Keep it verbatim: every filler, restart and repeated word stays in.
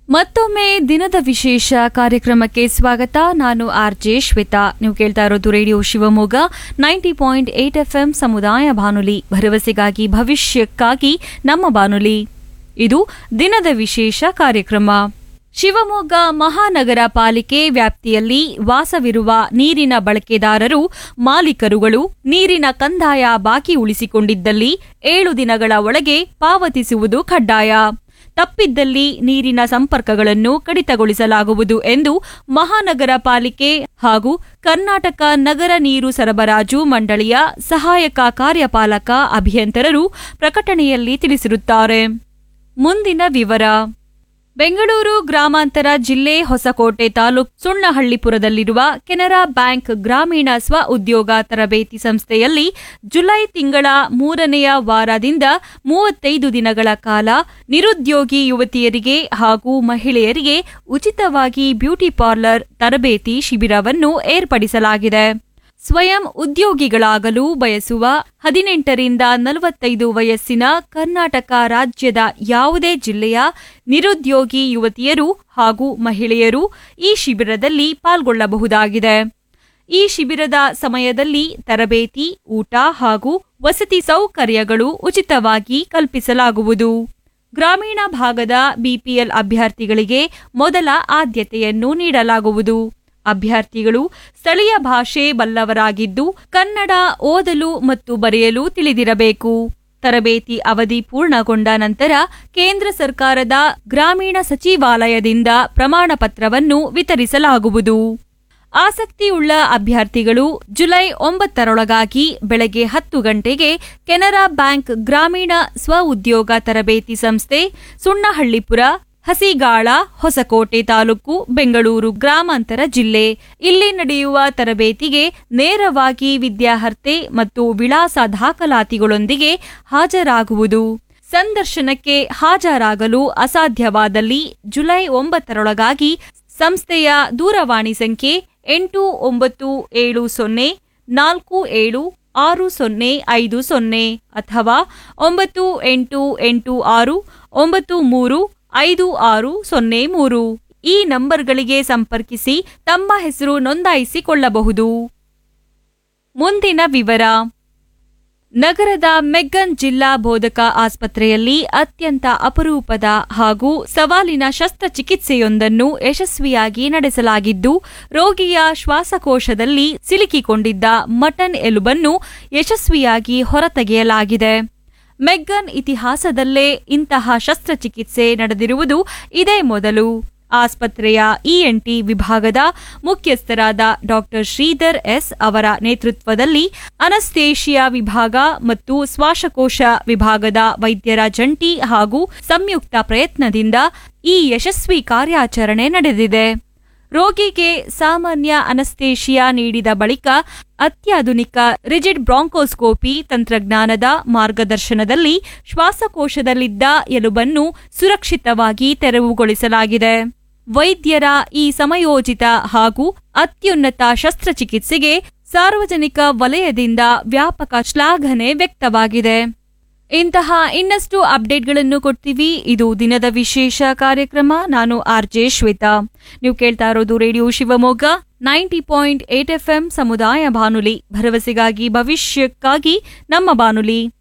ಮತ್ತೊಮ್ಮೆ ದಿನದ ವಿಶೇಷ ಕಾರ್ಯಕ್ರಮಕ್ಕೆ ಸ್ವಾಗತ. ನಾನು ಆರ್ ಜೆ ಶ್ವೇತಾ. ನೀವು ಕೇಳ್ತಾ ಇರೋದು radio Shivamogga ninety point eight F M ಸಮುದಾಯ ಬಾನುಲಿ, ಭರವಸೆಗಾಗಿ ಭವಿಷ್ಯಕ್ಕಾಗಿ ನಮ್ಮ ಬಾನುಲಿ. ಇದು ದಿನದ ವಿಶೇಷ ಕಾರ್ಯಕ್ರಮ. ಶಿವಮೊಗ್ಗ ಮಹಾನಗರ ಪಾಲಿಕೆ ವ್ಯಾಪ್ತಿಯಲ್ಲಿ ವಾಸವಿರುವ ನೀರಿನ ಬಳಕೆದಾರರು, ಮಾಲೀಕರುಗಳು ನೀರಿನ ಕಂದಾಯ ಬಾಕಿ ಉಳಿಸಿಕೊಂಡಿದ್ದಲ್ಲಿ ಏಳು ದಿನಗಳ ಒಳಗೆ ಪಾವತಿಸುವುದು ಕಡ್ಡಾಯ. ತಪ್ಪಿದ್ದಲ್ಲಿ ನೀರಿನ ಸಂಪರ್ಕಗಳನ್ನು ಕಡಿತಗೊಳಿಸಲಾಗುವುದು ಎಂದು ಮಹಾನಗರ ಪಾಲಿಕೆ ಹಾಗೂ ಕರ್ನಾಟಕ ನಗರ ನೀರು ಸರಬರಾಜು ಮಂಡಳಿಯ ಸಹಾಯಕ ಕಾರ್ಯಪಾಲಕ ಅಭಿಯಂತರರು ಪ್ರಕಟಣೆಯಲ್ಲಿ ತಿಳಿಸಿರುತ್ತಾರೆ. ಮುಂದಿನ ವಿವರ. ಬೆಂಗಳೂರು ಗ್ರಾಮಾಂತರ ಜಿಲ್ಲೆ ಹೊಸಕೋಟೆ ತಾಲೂಕು ಸುಣ್ಣಹಳ್ಳಿಪುರದಲ್ಲಿರುವ ಕೆನರಾ ಬ್ಯಾಂಕ್ ಗ್ರಾಮೀಣ ಸ್ವ ಉದ್ಯೋಗ ತರಬೇತಿ ಸಂಸ್ಥೆಯಲ್ಲಿ ಜುಲೈ ತಿಂಗಳ ಮೂರನೆಯ ವಾರದಿಂದ ಮೂವತ್ತೈದು ದಿನಗಳ ಕಾಲ ನಿರುದ್ಯೋಗಿ ಯುವತಿಯರಿಗೆ ಹಾಗೂ ಮಹಿಳೆಯರಿಗೆ ಉಚಿತವಾಗಿ ಬ್ಯೂಟಿ ಪಾರ್ಲರ್ ತರಬೇತಿ ಶಿಬಿರವನ್ನು ಏರ್ಪಡಿಸಲಾಗಿದೆ. ಸ್ವಯಂ ಉದ್ಯೋಗಿಗಳಾಗಲು ಬಯಸುವ ಹದಿನೆಂಟರಿಂದ ನಲವತ್ತೈದು ವಯಸ್ಸಿನ ಕರ್ನಾಟಕ ರಾಜ್ಯದ ಯಾವುದೇ ಜಿಲ್ಲೆಯ ನಿರುದ್ಯೋಗಿ ಯುವತಿಯರು ಹಾಗೂ ಮಹಿಳೆಯರು ಈ ಶಿಬಿರದಲ್ಲಿ ಪಾಲ್ಗೊಳ್ಳಬಹುದಾಗಿದೆ. ಈ ಶಿಬಿರದ ಸಮಯದಲ್ಲಿ ತರಬೇತಿ, ಊಟ ಹಾಗೂ ವಸತಿ ಸೌಕರ್ಯಗಳು ಉಚಿತವಾಗಿ ಕಲ್ಪಿಸಲಾಗುವುದು. ಗ್ರಾಮೀಣ ಭಾಗದ ಬಿಪಿಎಲ್ ಅಭ್ಯರ್ಥಿಗಳಿಗೆ ಮೊದಲ ಆದ್ಯತೆಯನ್ನು ನೀಡಲಾಗುವುದು. ಅಭ್ಯರ್ಥಿಗಳು ಸ್ಥಳೀಯ ಭಾಷೆ ಬಲ್ಲವರಾಗಿದ್ದು ಕನ್ನಡ ಓದಲು ಮತ್ತು ಬರೆಯಲು ತಿಳಿದಿರಬೇಕು. ತರಬೇತಿ ಅವಧಿ ಪೂರ್ಣಗೊಂಡ ನಂತರ ಕೇಂದ್ರ ಸರ್ಕಾರದ ಗ್ರಾಮೀಣ ಸಚಿವಾಲಯದಿಂದ ಪ್ರಮಾಣ ಪತ್ರವನ್ನು ವಿತರಿಸಲಾಗುವುದು. ಆಸಕ್ತಿಯುಳ್ಳ ಅಭ್ಯರ್ಥಿಗಳು ಜುಲೈ ಒಂಬತ್ತರೊಳಗಾಗಿ ಬೆಳಗ್ಗೆ ಹತ್ತು ಗಂಟೆಗೆ ಕೆನರಾ ಬ್ಯಾಂಕ್ ಗ್ರಾಮೀಣ ಸ್ವ ಉದ್ಯೋಗ ತರಬೇತಿ ಸಂಸ್ಥೆ, ಸುಣ್ಣಹಳ್ಳಿಪುರ, ಹಸಿಗಾಳ, ಹೊಸಕೋಟೆ ತಾಲೂಕು, ಬೆಂಗಳೂರು ಗ್ರಾಮಾಂತರ ಜಿಲ್ಲೆ ಇಲ್ಲಿ ನಡೆಯುವ ತರಬೇತಿಗೆ ನೇರವಾಗಿ ವಿದ್ಯಾರ್ಹತೆ ಮತ್ತು ವಿಳಾಸ ದಾಖಲಾತಿಗಳೊಂದಿಗೆ ಹಾಜರಾಗುವುದು. ಸಂದರ್ಶನಕ್ಕೆ ಹಾಜರಾಗಲು ಅಸಾಧ್ಯವಾದಲ್ಲಿ ಜುಲೈ ಒಂಬತ್ತರೊಳಗಾಗಿ ಸಂಸ್ಥೆಯ ದೂರವಾಣಿ ಸಂಖ್ಯೆ ಎಂಟು ಒಂಬತ್ತು ಏಳು ಸೊನ್ನೆ ನಾಲ್ಕು ಏಳು ಆರು ಸೊನ್ನೆ ಐದು ಸೊನ್ನೆ ಅಥವಾ ಒಂಬತ್ತು ಎಂಟು ಎಂಟು ಆರು ಒಂಬತ್ತು ಮೂರು ಐದು ಆರು ಸೊನ್ನೆ ಮೂರು ಈ ನಂಬರ್ಗಳಿಗೆ ಸಂಪರ್ಕಿಸಿ ತಮ್ಮ ಹೆಸರು ನೋಂದಾಯಿಸಿಕೊಳ್ಳಬಹುದು. ಮುಂದಿನ ವಿವರ. ನಗರದ ಮೆಗ್ಗಾನ್ ಜಿಲ್ಲಾ ಬೋಧಕ ಆಸ್ಪತ್ರೆಯಲ್ಲಿ ಅತ್ಯಂತ ಅಪರೂಪದ ಹಾಗೂ ಸವಾಲಿನ ಶಸ್ತ್ರಚಿಕಿತ್ಸೆಯೊಂದನ್ನು ಯಶಸ್ವಿಯಾಗಿ ನಡೆಸಲಾಗಿದ್ದು, ರೋಗಿಯ ಶ್ವಾಸಕೋಶದಲ್ಲಿ ಸಿಲುಕಿಕೊಂಡಿದ್ದ ಮಟನ್ ಎಲುಬನ್ನು ಯಶಸ್ವಿಯಾಗಿ ಹೊರತೆಗೆಯಲಾಗಿದೆ. ಮೆಗ್ಗಾನ್ ಇತಿಹಾಸದಲ್ಲೇ ಇಂತಹ ಶಸ್ತ್ರಚಿಕಿತ್ಸೆ ನಡೆದಿರುವುದು ಇದೇ ಮೊದಲು. ಆಸ್ಪತ್ರೆಯ ಇಎನ್ಟಿ ವಿಭಾಗದ ಮುಖ್ಯಸ್ಥರಾದ ಡಾಕ್ಟರ್ ಶ್ರೀಧರ್ ಎಸ್ ಅವರ ನೇತೃತ್ವದಲ್ಲಿ ಅನಸ್ತೇಷಿಯಾ ವಿಭಾಗ ಮತ್ತು ಶ್ವಾಸಕೋಶ ವಿಭಾಗದ ವೈದ್ಯರ ಜಂಟಿ ಹಾಗೂ ಸಂಯುಕ್ತ ಪ್ರಯತ್ನದಿಂದ ಈ ಯಶಸ್ವಿ ಕಾರ್ಯಾಚರಣೆ ನಡೆದಿದೆ. ರೋಗಿಗೆ ಸಾಮಾನ್ಯ ಅನಸ್ತೇಷಿಯಾ ನೀಡಿದ ಬಳಿಕ ಅತ್ಯಾಧುನಿಕ ರಿಜಿಡ್ ಬ್ರಾಂಕೋಸ್ಕೋಪಿ ತಂತ್ರಜ್ಞಾನದ ಮಾರ್ಗದರ್ಶನದಲ್ಲಿ ಶ್ವಾಸಕೋಶದಲ್ಲಿದ್ದ ಎಲುಬನ್ನು ಸುರಕ್ಷಿತವಾಗಿ ತೆರವುಗೊಳಿಸಲಾಗಿದೆ. ವೈದ್ಯರ ಈ ಸಮಯೋಚಿತ ಹಾಗೂ ಅತ್ಯುನ್ನತ ಶಸ್ತ್ರಚಿಕಿತ್ಸೆಗೆ ಸಾರ್ವಜನಿಕ ವಲಯದಿಂದ ವ್ಯಾಪಕ ಶ್ಲಾಘನೆ ವ್ಯಕ್ತವಾಗಿದೆ. ಇಂತಹ ಇನ್ನಷ್ಟು ಅಪ್ಡೇಟ್ಗಳನ್ನು ಕೊಡ್ತೀವಿ. ಇದು ದಿನದ ವಿಶೇಷ ಕಾರ್ಯಕ್ರಮ. ನಾನು ಆರ್ ಜೆ ಶ್ವೇತಾ. ನೀವು ಕೇಳ್ತಾ ಇರೋದು radio Shivamogga ninety point eight F M ಸಮುದಾಯ ಬಾನುಲಿ, ಭರವಸೆಗಾಗಿ ಭವಿಷ್ಯಕ್ಕಾಗಿ ನಮ್ಮ ಬಾನುಲಿ.